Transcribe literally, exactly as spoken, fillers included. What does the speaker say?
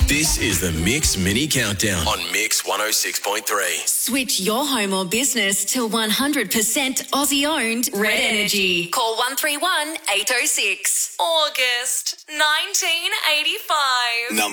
This is the Mix Mini Countdown on Mix one oh six point three. Switch your home or business to one hundred percent Aussie-owned Red Energy. Call one three one, eight oh six. August nineteen eighty-five. Number